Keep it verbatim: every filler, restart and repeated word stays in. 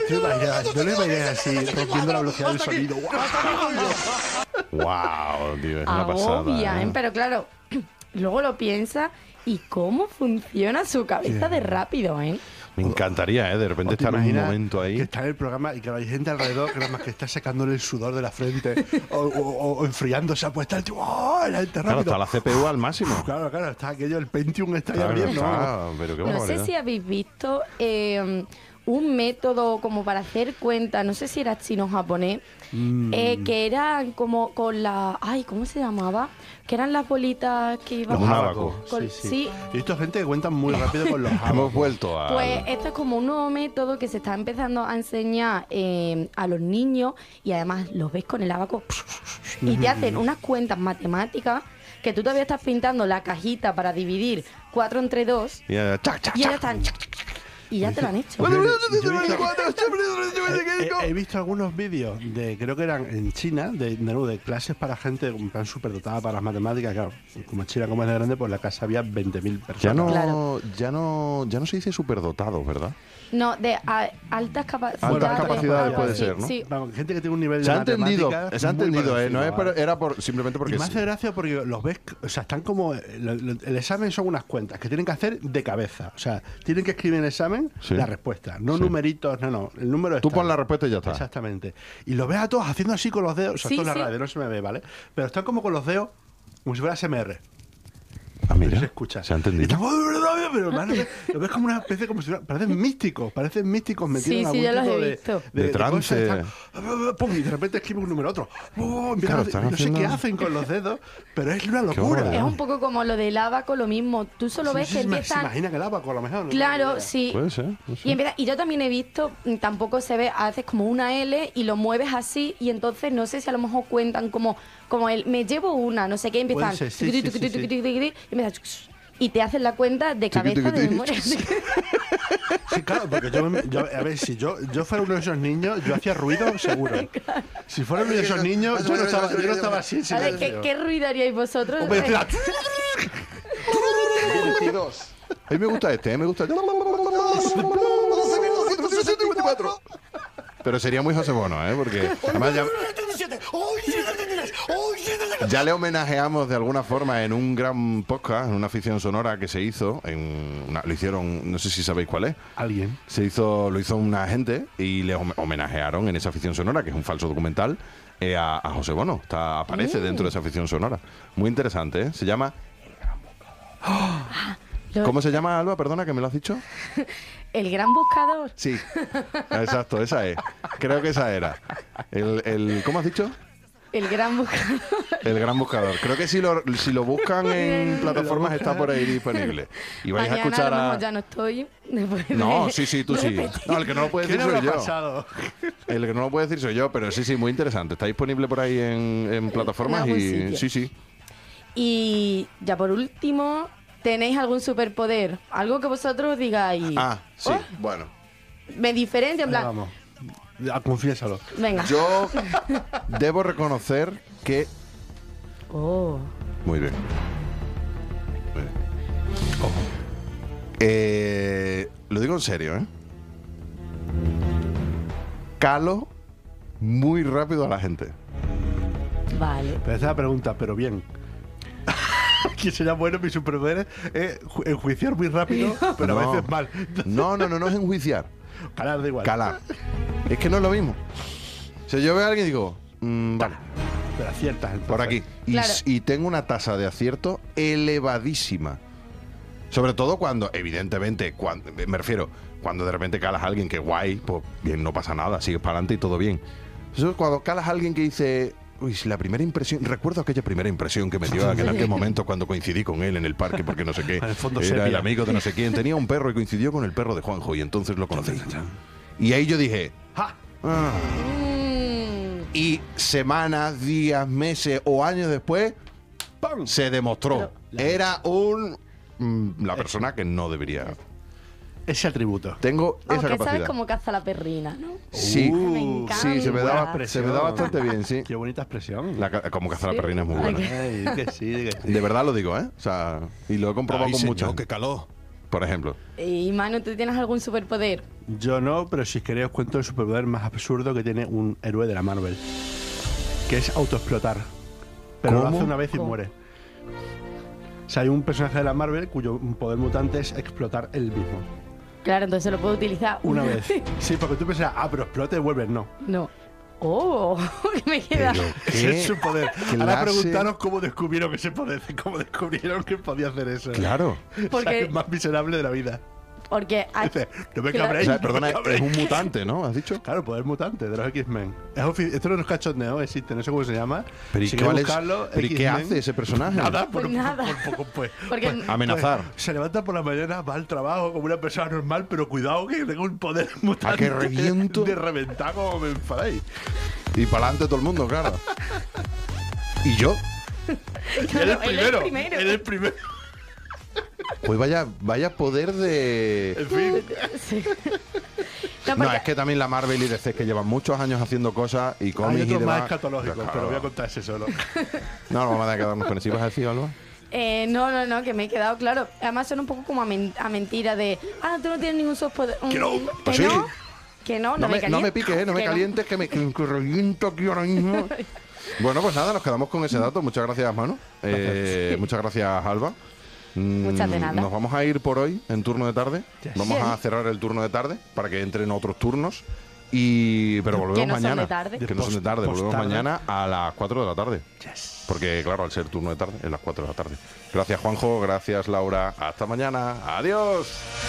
te imaginas, no le imaginas así, rompiendo la velocidad del sonido. ¡Wow, tío! Es una pasada. Agobia, ¿eh? ¿eh? Pero claro, luego lo piensa y cómo funciona su cabeza de rápido, ¿eh? Me encantaría, ¿eh? De repente ¿O te estar un imaginas momento ahí. que está en el programa y que hay gente alrededor que nada más que está sacándole el sudor de la frente o, o, o enfriándose, ha puesto el tío, ¡oh! La gente Claro, rápido. está la C P U al máximo. Claro, claro, está aquello, el Pentium está ahí Claro, abriendo. está, pero qué No sé barbaridad. si habéis visto eh, un método como para hacer cuenta, no sé si era chino o japonés, Mm. eh, que eran como con la... Ay, ¿cómo se llamaba? Que eran las bolitas que iban... Los Los ábacos. ábacos. Con- Sí, sí. sí. He visto gente que cuenta muy rápido con los Hemos ábacos. vuelto a. Pues esto es como un nuevo método que se está empezando a enseñar eh, a los niños y además los ves con el abaco y te hacen unas cuentas matemáticas que tú todavía estás pintando la cajita para dividir cuatro entre dos Y ya, chac, chac, y ellos chac. están chac, chac, chac, y ya te lo han hecho. Yo he visto- he, he visto algunos vídeos de, creo que eran en China, de, de, no, de clases para gente en plan súper dotada para las matemáticas. Claro, como China como es de grande, pues en la casa había veinte mil personas. Ya no, Claro. ya no, ya no se dice superdotados, ¿verdad? No, de a- altas capacidades. Altas capacidades puede sí, ser, ¿no? Sí. Vamos, gente que tiene un nivel Se de ha entendido, matemáticas se ha muy entendido, ¿eh? No es parecido, por- era por, simplemente porque Y me sí. hace gracia porque los ves, o sea, están como. lo- lo- El examen son unas cuentas que tienen que hacer de cabeza. O sea, tienen que escribir en el examen Sí. la respuesta. No Sí. numeritos, no, no. El número Tú está. pon la respuesta y ya está. Exactamente. Y los ves a todos haciendo así con los dedos. O sea, Sí, esto es la sí. radio, no se me ve, ¿vale? Pero están como con los dedos, como si fuera S M R. Ah, mira, Se escucha. se ha Y entendido. están, "Oh, verdad, pero hermano, lo ves como una especie, como si fuera- parecen místicos, parecen místicos metidos Sí, en sí, algún yo los tipo he de, visto. De trance. cosas, están, pum, y de repente escribe un número otro. Oh, empiezan Claro, a- están no sé haciendo- qué hacen con los dedos, pero es una locura. barbaridad. Es un poco como lo del abaco, lo mismo. Tú solo Sí, ves sí, que se me- Se empiezan... imagina que el abaco a lo mejor. no tengo Claro, idea. sí. Puede ser. no sé. Y, empieza- y yo también he visto, mm, tampoco se ve, haces como una L y lo mueves así y entonces no sé si a lo mejor cuentan como, como el me llevo una, no sé qué, empiezan Puede ser, sí, tuqui, sí, tuqui, sí, tuqui, sí. tuqui, tuqui, y empiezan y te hacen la cuenta de Tuqui, cabeza tuqui, de tuqui. memoria. Sí, claro, porque yo, me- yo- a ver, si yo, yo fuera uno de esos niños, yo hacía ruido seguro. Si fuera uno de esos niños, yo no estaba, yo no estaba así en Vale, ¿qué, silencio. ¿Qué ruido haríais vosotros? O me decía, veintidós. A mí me gusta este, ¿eh? Me gusta. Pero sería muy José Bono, ¿eh? Porque además ya, ya le homenajeamos de alguna forma en un gran podcast, en una ficción sonora que se hizo. En una- lo hicieron, no sé si sabéis cuál es. Alguien. Se hizo, lo hizo una gente y le hom- homenajearon en esa ficción sonora, que es un falso documental, eh, a, a José Bono. Está, aparece dentro de esa ficción sonora. Muy interesante, ¿eh? Se llama... Lo- ¿Cómo se llama, Alba? Perdona, que me lo has dicho. El gran buscador. Sí, exacto, esa es. Creo que esa era. El, el- ¿Cómo has dicho? El gran buscador. El gran buscador. Creo que si lo, si lo buscan en plataformas está por ahí disponible. Y vais a Mañana escuchar a lo a... mejor ya no estoy. después de No, sí, sí, tú sí. repetir. No, el que no lo puede ¿Qué decir le soy habrá yo. pasado? El que no lo puede decir soy yo, pero sí, sí, muy interesante. Está disponible por ahí en, en plataformas algún y... sitio. Sí, sí. Y ya por último, ¿tenéis algún superpoder? Algo que vosotros digáis. Ah, sí, Oh, bueno. me diferente, en Ahí plan. Vamos. Ya, confiésalo. Venga. Yo debo reconocer que... Oh. Muy bien. Muy bien. Eh, lo digo en serio, ¿eh? Calo muy rápido a la gente. Vale. Pero esa es la pregunta, pero bien. ¿Quién sería bueno? Mi superpoder es ju- enjuiciar muy rápido, pero No. a veces mal. No, no, no, no es enjuiciar. Calar da igual. Calar. Es que no es lo mismo. O sea, yo veo a alguien y digo, mm, vale, Pero aciertas. entonces. por aquí. Y, Claro. y tengo una tasa de acierto elevadísima. Sobre todo cuando, evidentemente, cuando, me refiero, cuando de repente calas a alguien que guay, pues bien, no pasa nada, sigues para adelante y todo bien. Eso es cuando calas a alguien que dice, uy, si la primera impresión, recuerdo aquella primera impresión que me dio en aquel momento cuando coincidí con él en el parque, porque no sé qué, En el fondo era sepia. el amigo de no sé quién, tenía un perro y coincidió con el perro de Juanjo y entonces lo conocí. Y ahí yo dije, ¡Ja! ah. Mm, Y semanas, días, meses o años después, ¡pam!, se demostró. Era un... mm, la persona que no debería. Ese atributo. Tengo esa aunque capacidad. sabes cómo caza la perrina, ¿no? Sí, Uh, Me encanta. sí, se me daba, Buena se me daba bastante bien, sí. Qué bonita expresión. La ca- como caza la Sí. perrina es muy Ay, buena. qué- Ay, di que sí, di que sí. De verdad lo digo, ¿eh? O sea, y lo he comprobado Ay, con señor, muchas. qué calor. por ejemplo. Y Manu, ¿tú tienes algún superpoder? Yo no, pero si queréis os cuento el superpoder más absurdo que tiene un héroe de la Marvel. Que es autoexplotar. Pero lo ¿Cómo? hace una vez y ¿Cómo? muere. O sea, hay un personaje de la Marvel cuyo poder mutante es explotar él mismo. Claro, entonces lo puedo utilizar Una vez. Sí, porque tú pensás, ah, pero explota y vuelves, no. No. Oh, que me queda. Pero, Ese es su poder. clase? Ahora preguntaros cómo descubrieron ese poder, cómo descubrieron que podía hacer eso. Claro. O sea, Porque- el más miserable de la vida. Porque hay- Dice, no me Claro. O cabréis. sea, no perdona, me cabréis. es un mutante, ¿no? ¿Has dicho? Claro, poder mutante de los X-Men. Es ofi- Esto no es cachondeo, existe, no sé cómo se llama. Pero ¿y Si qué, queréis vale- buscarlo, pero ¿y qué X-Men. hace ese personaje? Nada, Pues por, nada. por poco, pues. Porque- pues- Amenazar. pues, se levanta por la mañana, va al trabajo como una persona normal, pero cuidado que tengo un poder mutante. ¿A que reviento? De reventar como me enfadáis. Y para adelante todo el mundo, claro. ¿Y yo? Claro, Eres él es primero. primero. Eres el primero. Pues vaya, vaya poder de... En fin. Sí. No, No, porque- es que también la Marvel y D C que llevan muchos años haciendo cosas y Hay cómics y otros demás. más escatológicos, Claro. pero voy a contar ese solo. No, no vamos a quedarnos con eso. ¿Ibas a decir algo? Eh, no, no, no, que me he quedado claro. Además suena un poco como a, men- a mentira de, ah, tú no tienes ningún superpoder. Que no. ¿Que Pues sí. no? Que no, no, No me, me no me piques, ¿eh? No me Que calientes, que me que, que reviento aquí ahora mismo. Bueno, pues nada, nos quedamos con ese dato. Muchas gracias, Manu. Eh, muchas gracias, Alba. Mm, Muchas de nada. Nos vamos a ir por hoy en turno de tarde. Yes. Vamos a cerrar el turno de tarde para que entren otros turnos. Y, pero volvemos Que no son mañana. de tarde. Que no son de tarde. Post- Volvemos post-tarde. mañana a las cuatro de la tarde. Yes. Porque, claro, al ser turno de tarde, es las cuatro de la tarde. Gracias, Juanjo. Gracias, Laura. Hasta mañana. Adiós.